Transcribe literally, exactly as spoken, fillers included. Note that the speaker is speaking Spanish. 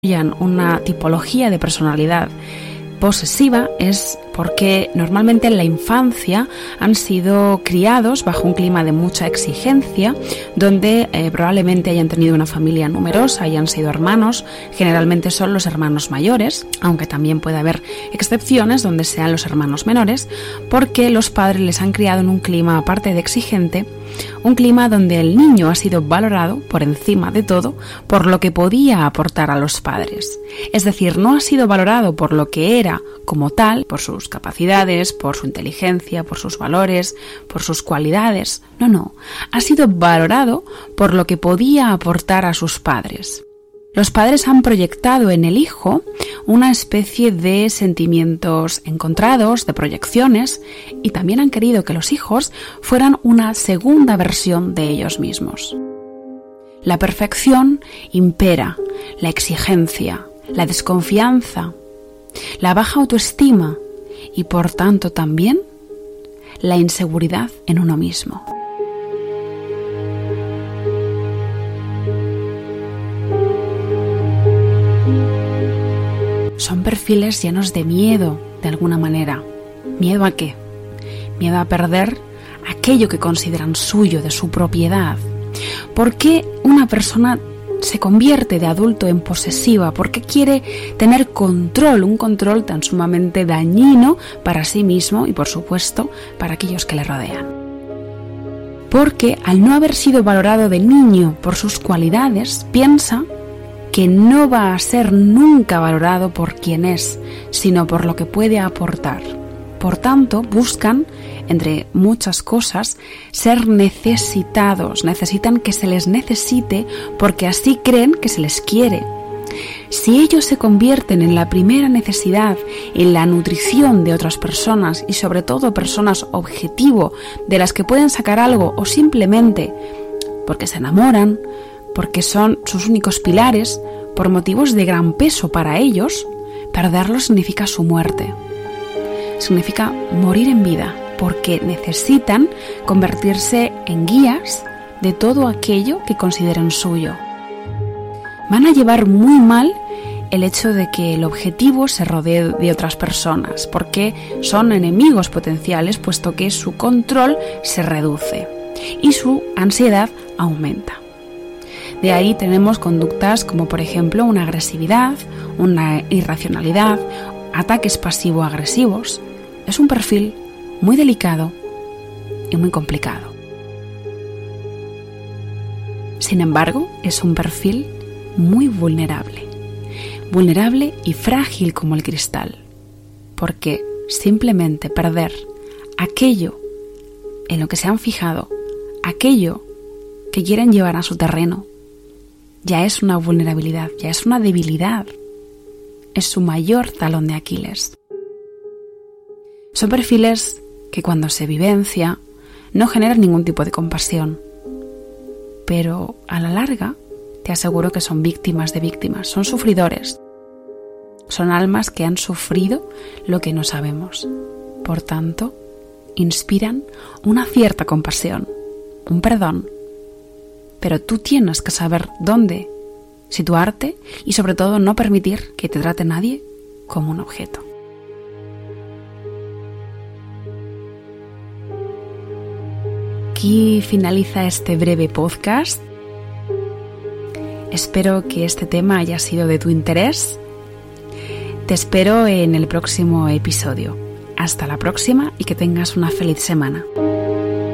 una tipología de personalidad posesiva es porque normalmente en la infancia han sido criados bajo un clima de mucha exigencia, donde eh, probablemente hayan tenido una familia numerosa, hayan sido hermanos, generalmente son los hermanos mayores, aunque también puede haber excepciones donde sean los hermanos menores, porque los padres les han criado en un clima aparte de exigente, un clima donde el niño ha sido valorado por encima de todo por lo que podía aportar a los padres. Es decir, no ha sido valorado por lo que era como tal, por sus capacidades, por su inteligencia, por sus valores, por sus cualidades. No, no. Ha sido valorado por lo que podía aportar a sus padres. Los padres han proyectado en el hijo una especie de sentimientos encontrados, de proyecciones, y también han querido que los hijos fueran una segunda versión de ellos mismos. La perfección impera, la exigencia, la desconfianza, la baja autoestima y, por tanto, también la inseguridad en uno mismo. Son perfiles llenos de miedo, de alguna manera. ¿Miedo a qué? Miedo a perder aquello que consideran suyo, de su propiedad. ¿Por qué una persona se convierte de adulto en posesiva? ¿Por qué quiere tener control, un control tan sumamente dañino para sí mismo y, por supuesto, para aquellos que le rodean? Porque al no haber sido valorado de niño por sus cualidades, piensa que no va a ser nunca valorado por quien es, sino por lo que puede aportar. Por tanto, buscan, entre muchas cosas, ser necesitados, necesitan que se les necesite porque así creen que se les quiere. Si ellos se convierten en la primera necesidad, en la nutrición de otras personas y sobre todo personas objetivo de las que pueden sacar algo o simplemente porque se enamoran, porque son sus únicos pilares, por motivos de gran peso para ellos, perderlos significa su muerte. Significa morir en vida, porque necesitan convertirse en guías de todo aquello que consideren suyo. Van a llevar muy mal el hecho de que el objetivo se rodee de otras personas, porque son enemigos potenciales, puesto que su control se reduce y su ansiedad aumenta. De ahí tenemos conductas como, por ejemplo, una agresividad, una irracionalidad, ataques pasivo-agresivos. Es un perfil muy delicado y muy complicado. Sin embargo, es un perfil muy vulnerable. Vulnerable y frágil como el cristal. Porque simplemente perder aquello en lo que se han fijado, aquello que quieren llevar a su terreno, ya es una vulnerabilidad, ya es una debilidad. Es su mayor talón de Aquiles. Son perfiles que cuando se vivencia no generan ningún tipo de compasión, pero a la larga te aseguro que son víctimas de víctimas, son sufridores. Son almas que han sufrido lo que no sabemos. Por tanto, inspiran una cierta compasión, un perdón. Pero tú tienes que saber dónde situarte y sobre todo no permitir que te trate nadie como un objeto. Aquí finaliza este breve podcast. Espero que este tema haya sido de tu interés. Te espero en el próximo episodio. Hasta la próxima y que tengas una feliz semana.